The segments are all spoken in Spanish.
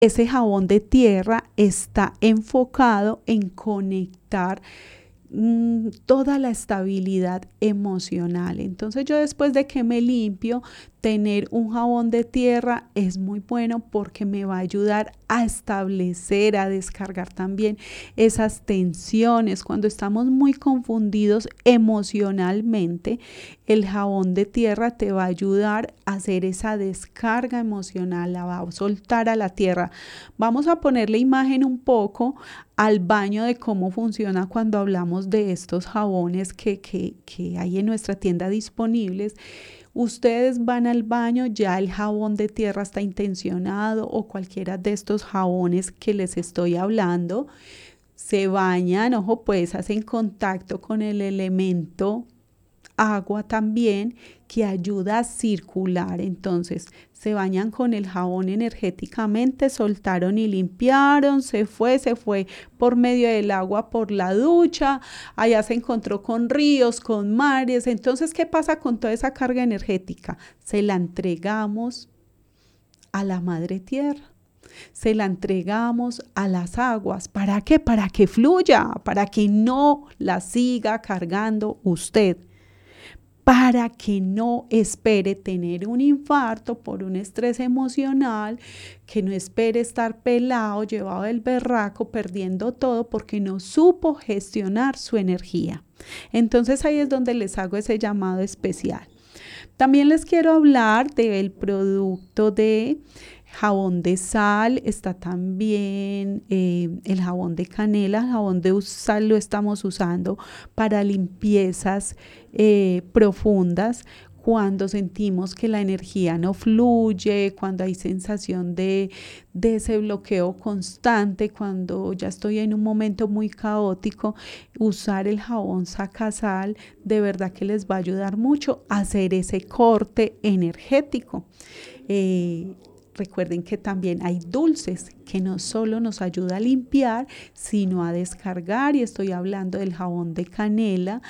ese jabón de tierra está enfocado en conectar toda la estabilidad emocional. Entonces yo después de que me limpio, tener un jabón de tierra es muy bueno porque me va a ayudar a establecer, a descargar también esas tensiones. Cuando estamos muy confundidos emocionalmente, el jabón de tierra te va a ayudar a hacer esa descarga emocional, la va a soltar a la tierra. Vamos a ponerle imagen un poco al baño de cómo funciona cuando hablamos de estos jabones que hay en nuestra tienda disponibles. Ustedes van al baño, ya el jabón de tierra está intencionado o cualquiera de estos jabones que les estoy hablando. Se bañan, ojo, pues hacen contacto con el elemento agua también que ayuda a circular. Entonces se bañan con el jabón energéticamente, soltaron y limpiaron, se fue por medio del agua por la ducha, allá se encontró con ríos, con mares. Entonces, ¿qué pasa con toda esa carga energética? Se la entregamos a la madre tierra. Se la entregamos a las aguas. ¿Para qué? Para que fluya, para que no la siga cargando usted, para que no espere tener un infarto por un estrés emocional, que no espere estar pelado, llevado del berraco, perdiendo todo porque no supo gestionar su energía. Entonces ahí es donde les hago ese llamado especial. También les quiero hablar del producto de jabón de sal, está también el jabón de canela. El jabón de sal lo estamos usando para limpiezas profundas, cuando sentimos que la energía no fluye, cuando hay sensación de ese bloqueo constante, cuando ya estoy en un momento muy caótico. Usar el jabón Sacasal de verdad que les va a ayudar mucho a hacer ese corte energético. Recuerden que también hay dulces que no solo nos ayuda a limpiar, sino a descargar. Y estoy hablando del jabón de canela,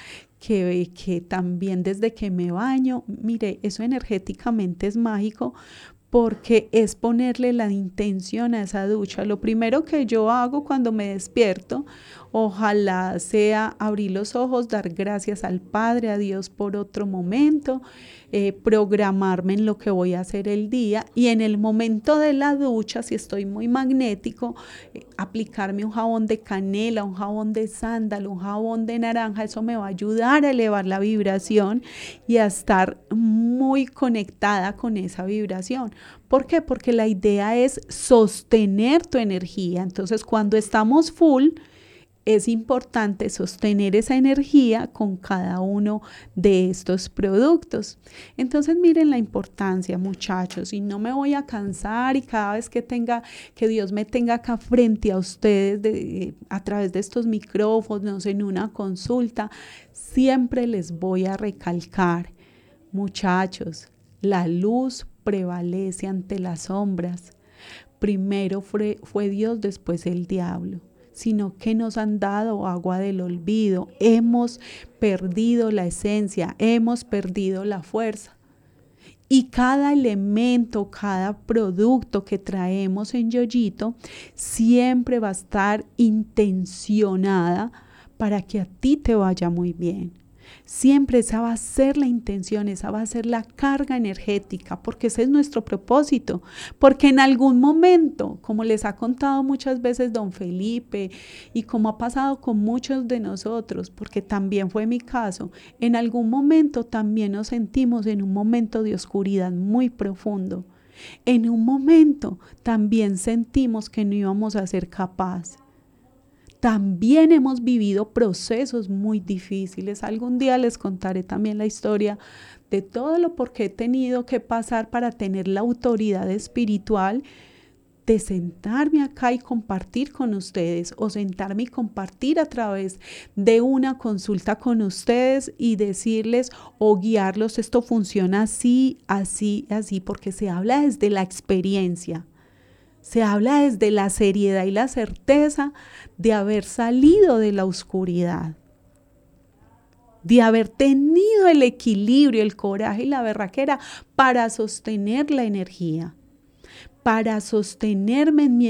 que también desde que me baño, mire, eso energéticamente es mágico, porque es ponerle la intención a esa ducha. Lo primero que yo hago cuando me despierto, ojalá sea abrir los ojos, dar gracias al Padre, a Dios por otro momento, programarme en lo que voy a hacer el día, y en el momento de la ducha, si estoy muy magnético, aplicarme un jabón de canela, un jabón de sándalo, un jabón de naranja. Eso me va a ayudar a elevar la vibración y a estar muy conectada con esa vibración. ¿Por qué? Porque la idea es sostener tu energía. Entonces, cuando estamos full, es importante sostener esa energía con cada uno de estos productos. Entonces, miren la importancia, muchachos, y no me voy a cansar, y cada vez que Dios me tenga acá frente a ustedes a través de estos micrófonos, en una consulta, siempre les voy a recalcar, muchachos, la luz prevalece ante las sombras. Primero fue Dios, después el diablo. Sino que nos han dado agua del olvido. Hemos perdido la esencia, hemos perdido la fuerza. Y cada elemento, cada producto que traemos en Yoyito siempre va a estar intencionada para que a ti te vaya muy bien. Siempre esa va a ser la intención, esa va a ser la carga energética, porque ese es nuestro propósito. Porque en algún momento, como les ha contado muchas veces don Felipe, y como ha pasado con muchos de nosotros, porque también fue mi caso, en algún momento también nos sentimos en un momento de oscuridad muy profundo. En un momento también sentimos que no íbamos a ser capaces. También hemos vivido procesos muy difíciles. Algún día les contaré también la historia de todo lo por qué he tenido que pasar para tener la autoridad espiritual de sentarme acá y compartir con ustedes, o sentarme y compartir a través de una consulta con ustedes y decirles o guiarlos, esto funciona así, así, así, porque se habla desde la experiencia. Se habla desde la seriedad y la certeza de haber salido de la oscuridad, de haber tenido el equilibrio, el coraje y la berraquera para sostener la energía. para sostenerme en mi